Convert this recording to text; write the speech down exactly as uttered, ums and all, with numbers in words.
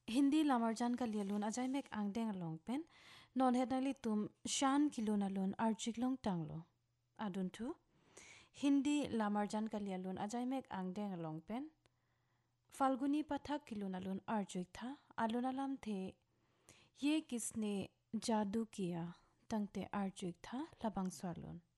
Hindi lamarjan ka lialun ajay mek angdeng long pen non hedali tum shan kilona lon arjik long tanglo adun tu Hindi lamarjan ka lialun ajay mek angdeng long pen Falguni पथक किलुनालुन अर्जुक था आलुनालाम थे ये किसने जादू किया तंगते अर्जुक था लबंग स्वालुन